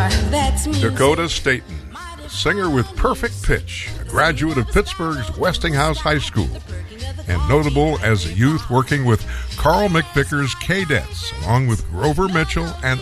that's music. Dakota Staten, singer with perfect pitch, a graduate of Pittsburgh's Westinghouse High School, and notable as a youth working with Carl McVicker's Cadettes, along with Grover Mitchell and